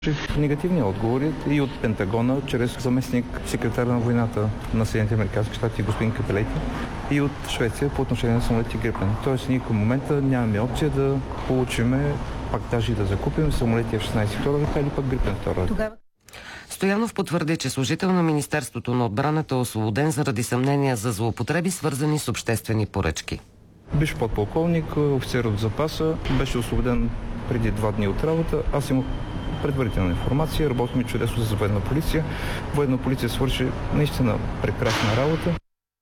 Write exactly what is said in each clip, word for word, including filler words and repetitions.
Негативни отговори и от Пентагона, чрез заместник секретар на войната на Съединените американски щати господин Капелети, и от Швеция по отношение на самолети Грипен. Тоест ние към момента нямаме опция да получиме, пак даже и да закупим самолети Еф шестнайсет втора ръка или пък Грипен втора ръка. Стоянов потвърди, че служител на Министерството на отбраната е освободен заради съмнения за злоупотреби, свързани с обществени поръчки. Биш подполковник, офицер от запаса, беше освободен преди два дни от работа. Аз имах предварителна информация, работим чудесно с военна полиция. Военна полиция свърши наистина прекрасна работа.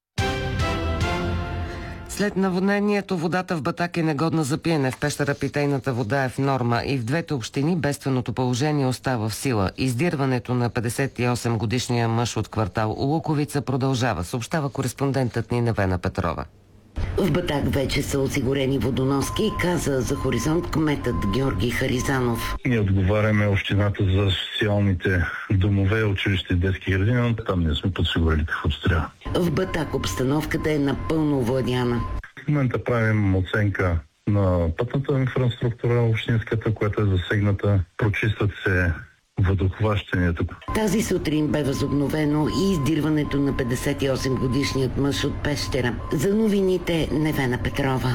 След наводнението водата в Батак е негодна за пиене. В Пещера питейната вода е в норма и в двете общини бедственото положение остава в сила. Издирването на петдесет и осем годишния мъж от квартал Луковица продължава, съобщава кореспондентът ни Невена Петрова. В Батак вече са осигурени водоноски, каза за Хоризонт кметът Георги Харизанов. Ние отговаряме общината за социалните домове, училища и детски градини, но там ние сме подсигурили каквото трябва. В Батак обстановката е напълно овладяна. В момента правим оценка на пътната инфраструктура, общинската, която е засегната. Прочистват се водохващанията. Тази сутрин бе възобновено и издирването на петдесет и осем годишният мъж от Пещера. За новините Невена Петрова.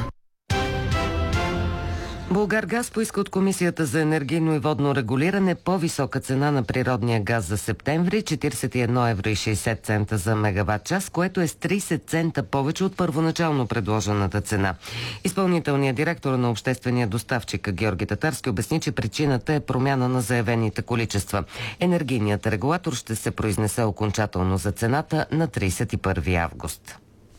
Булгаргаз поиска от Комисията за енергийно и водно регулиране по-висока цена на природния газ за септември – четиридесет и едно евро и шейсет цента за мегаватт час, което е с тридесет цента повече от първоначално предложената цена. Изпълнителният директор на обществения доставчик Георги Татарски обясни, че причината е промяна на заявените количества. Енергийният регулатор ще се произнесе окончателно за цената на тридесет и първи август.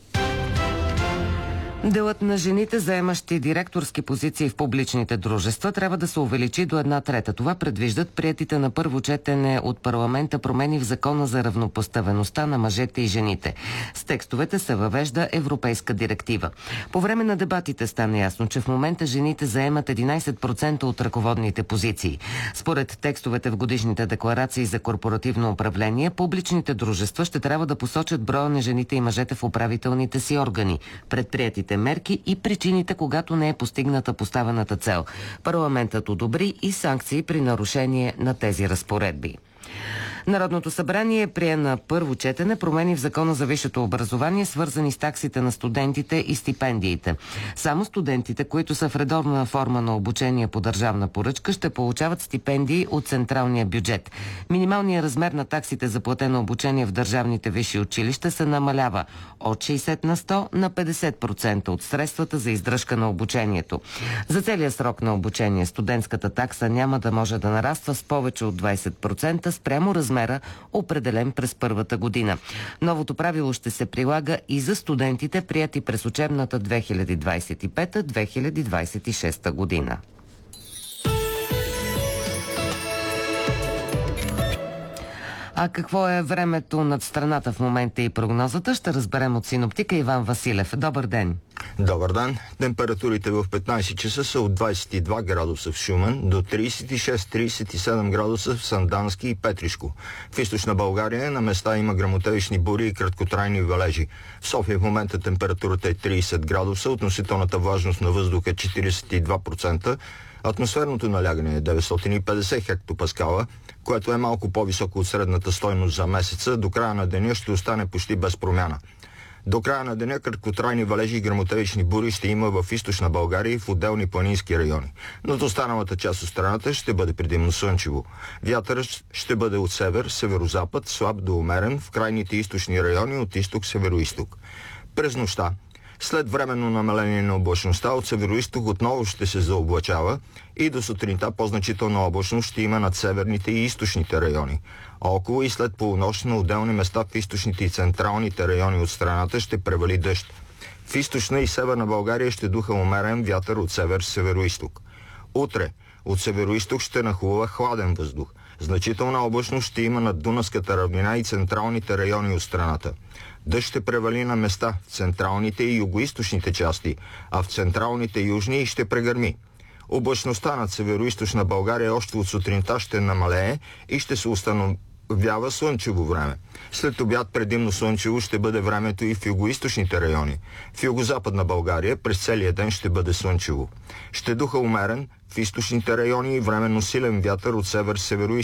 Делът на жените, заемащи директорски позиции в публичните дружества, трябва да се увеличи до една трета. Това предвиждат приетите на първо четене от парламента промени в Закона за равнопоставеността на мъжете и жените. С текстовете се въвежда европейска директива. По време на дебатите стана ясно, че в момента жените заемат единадесет процента от ръководните позиции. Според текстовете в годишните декларации за корпоративно управление, публичните дружества ще трябва да посочат броя на жените и мъжете в управителните си органи. Предприетите мерки и причините, когато не е постигната поставената цел. Парламентът одобри и санкции при нарушение на тези разпоредби. Народното събрание прие на първо четене промени в Закона за висшето образование, свързани с таксите на студентите и стипендиите. Само студентите, които са в редовна форма на обучение по държавна поръчка, ще получават стипендии от централния бюджет. Минималният размер на таксите за платено обучение в държавните висши училища се намалява от шейсет на сто на петдесет процента от средствата за издръжка на обучението. За целия срок на обучение студентската такса няма да може да нараства с повече от двадесет процента спрямо размера, определен през първата година. Новото правило ще се прилага и за студентите, прияти през учебната две хиляди двадесет и пета - две хиляди двадесет и шеста година. А какво е времето над страната в момента и прогнозата, ще разберем от синоптика Иван Василев. Добър ден! Добър ден! Температурите в петнадесет часа са от двадесет и два градуса в Шумен до тридесет и шест - тридесет и седем градуса в Сандански и Петришко. В източна България на места има гръмотевични бури и краткотрайни валежи. В София в момента температурата е тридесет градуса, относителната влажност на въздуха е четиридесет и два процента, атмосферното налягане е деветстотин и петдесет хектопаскала, което е малко по-високо от средната стойност за месеца. До края на деня ще остане почти без промяна. До края на деня краткотрайни валежи и гръмотевични бури ще има в източна България и в отделни планински райони. Но до останалата част от страната ще бъде предимно слънчево. Вятърът ще бъде от север, северозапад, слаб до умерен, в крайните източни райони от изток-североизток. През нощта, след временно намаление на облачността, от североизток отново ще се заоблачава и до сутринта по-значителна облачност ще има над северните и източните райони. А около и след полунощ на отделни места в източните и централните райони от страната ще превали дъжд. В източна и северна България ще духа умерен вятър от север-североизток. Утре от североизток ще нахлува хладен въздух. Значителна облачност ще има над Дунавската равнина и централните райони от страната. Дъжд ще превали на места в централните и югоизточните части, а в централните южни ще прегърми. Облачността над североизточна България още от сутринта ще намалее и ще се установява слънчево време. След обяд предимно слънчево ще бъде времето и в югоизточните райони. В югозападна България през целия ден ще бъде слънчево. Ще духа умерен в източните райони и временно силен вятър от север-североизток.